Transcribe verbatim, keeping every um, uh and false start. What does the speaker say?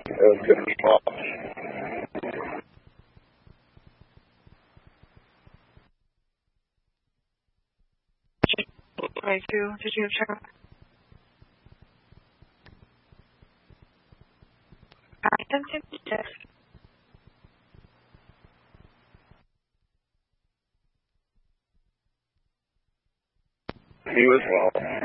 It was good to watch. Right, too. Did you have to? You as well.